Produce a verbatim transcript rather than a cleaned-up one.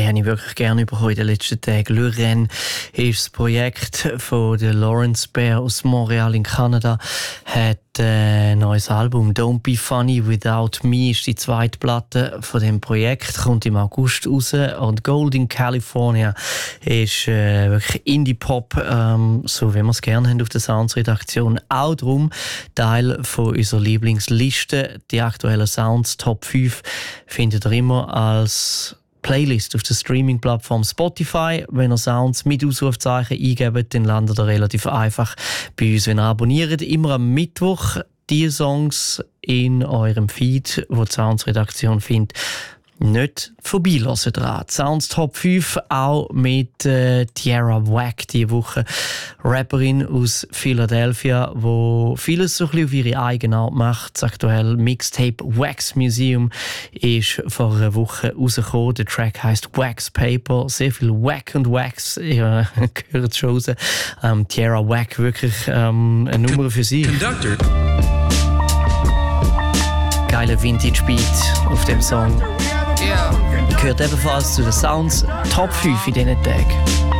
den habe ich wirklich gerne bekommen in den letzten Tagen. Le Rennes ist das Projekt von der Lawrence Bear aus Montreal in Kanada. Hat ein neues Album «Don't Be Funny Without Me» ist die zweite Platte von dem Projekt, kommt im August raus. Und «Gold in California» ist äh, wirklich Indie-Pop, ähm, so wie wir es gerne haben auf der Sounds-Redaktion. Auch darum Teil von unserer Lieblingsliste. Die aktuellen Sounds Top fünf findet ihr immer als Playlist auf der Streaming-Plattform Spotify. Wenn ihr Sounds mit Ausrufzeichen eingebt, dann landet ihr relativ einfach bei uns. Wenn ihr abonniert, immer am Mittwoch die Songs in eurem Feed, wo die Sounds-Redaktion findet, nicht vorbeilassen dran. Sounds Top fünf auch mit äh, Tierra Whack diese Woche. Rapperin aus Philadelphia, wo vieles so ein bisschen auf ihre eigene Art macht. Das aktuelle Mixtape Wax Museum ist vor einer Woche rausgekommen. Der Track heisst Wax Paper. Sehr viel Wack und Wax. Ihr hört es schon raus. Ähm, Tierra Whack, wirklich ähm, eine Nummer für sie. Conductor. Geiler Vintage-Beat auf dem Song. Yeah. Gehört ebenfalls zu den Sounds Top fünf in diesen Tagen.